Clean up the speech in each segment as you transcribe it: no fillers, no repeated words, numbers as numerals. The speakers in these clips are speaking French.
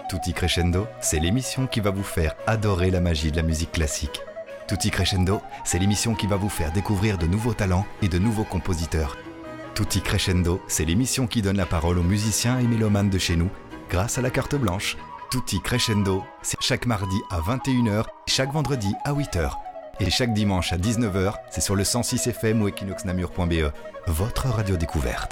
Tutti Crescendo, c'est l'émission qui va vous faire adorer la magie de la musique classique. Tutti Crescendo, c'est l'émission qui va vous faire découvrir de nouveaux talents et de nouveaux compositeurs. Tutti Crescendo, c'est l'émission qui donne la parole aux musiciens et mélomanes de chez nous grâce à la carte blanche. Tutti Crescendo, c'est chaque mardi à 21h, chaque vendredi à 8h. Et chaque dimanche à 19h, c'est sur le 106 FM ou equinoxnamur.be, votre radio découverte.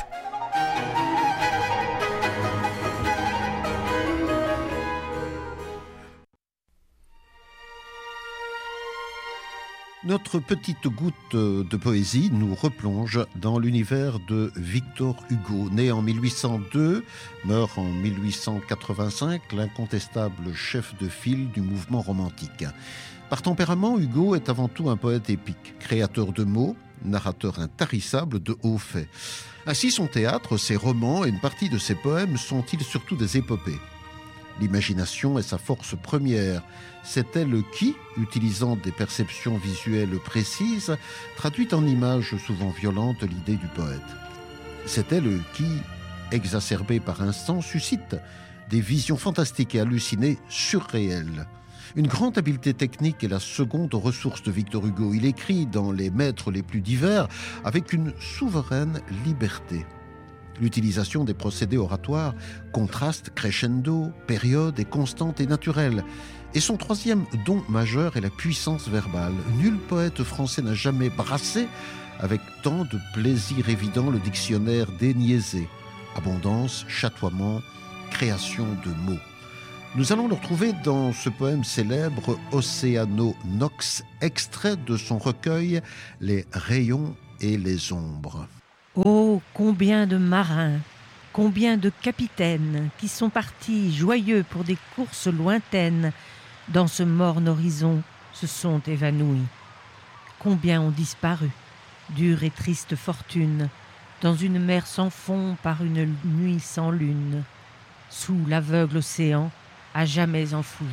Notre petite goutte de poésie nous replonge dans l'univers de Victor Hugo. Né en 1802, meurt en 1885, l'incontestable chef de file du mouvement romantique. Par tempérament, Hugo est avant tout un poète épique, créateur de mots, narrateur intarissable de hauts faits. Ainsi, son théâtre, ses romans et une partie de ses poèmes sont-ils surtout des épopées. L'imagination est sa force première. C'est elle qui, utilisant des perceptions visuelles précises, traduit en images souvent violentes l'idée du poète. C'est elle qui, exacerbée par instants, suscite des visions fantastiques et hallucinées surréelles. Une grande habileté technique est la seconde ressource de Victor Hugo. Il écrit dans les maîtres les plus divers avec une souveraine liberté. L'utilisation des procédés oratoires contraste, crescendo, période est constante et naturelle. Et son troisième don majeur est la puissance verbale. Nul poète français n'a jamais brassé avec tant de plaisir évident le dictionnaire déniaisé. Abondance, chatoiement, création de mots. Nous allons le retrouver dans ce poème célèbre Oceano Nox, extrait de son recueil Les rayons et les ombres. Oh, combien de marins, combien de capitaines qui sont partis joyeux pour des courses lointaines, dans ce morne horizon se sont évanouis. Combien ont disparu, dure et triste fortune, dans une mer sans fond par une nuit sans lune, sous l'aveugle océan à jamais enfoui.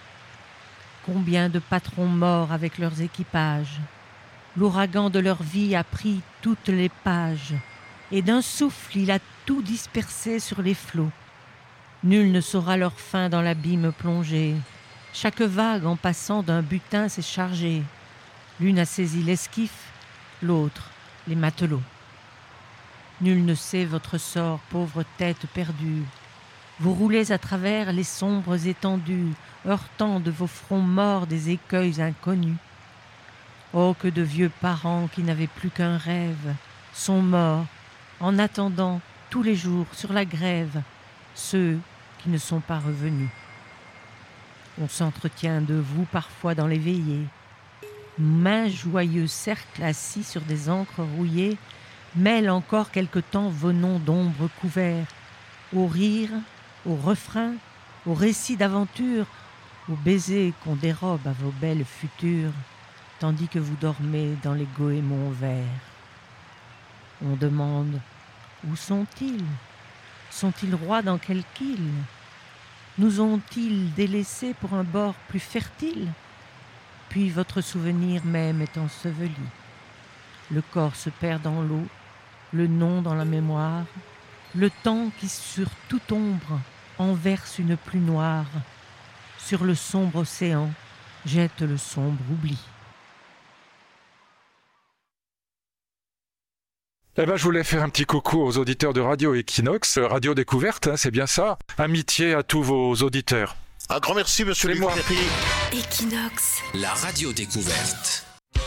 Combien de patrons morts avec leurs équipages. L'ouragan de leur vie a pris toutes les pages, et d'un souffle il a tout dispersé sur les flots. Nul ne saura leur fin dans l'abîme plongé. Chaque vague en passant d'un butin s'est chargée. L'une a saisi l'esquif, l'autre les matelots. Nul ne sait votre sort, pauvre tête perdue. Vous roulez à travers les sombres étendues, heurtant de vos fronts morts des écueils inconnus. Oh, que de vieux parents qui n'avaient plus qu'un rêve sont morts en attendant tous les jours sur la grève ceux qui ne sont pas revenus. On s'entretient de vous parfois dans les veillées. Mains joyeux cercles assis sur des ancres rouillées mêlent encore quelque temps vos noms d'ombre couverts, aux rires, aux refrains, aux récits d'aventure, aux baisers qu'on dérobe à vos belles futures, tandis que vous dormez dans les goémons verts. On demande, où sont-ils ? Sont-ils rois dans quelque île ? Nous ont-ils délaissés pour un bord plus fertile ? Puis votre souvenir même est enseveli. Le corps se perd dans l'eau, le nom dans la mémoire, le temps qui sur toute ombre en verse une pluie noire. Sur le sombre océan jette le sombre oubli. Eh ben, je voulais faire un petit coucou aux auditeurs de Radio Equinox, Radio Découverte, c'est bien ça. Amitié à tous vos auditeurs. Un grand merci, monsieur Luc Ferry. Equinox, la radio découverte.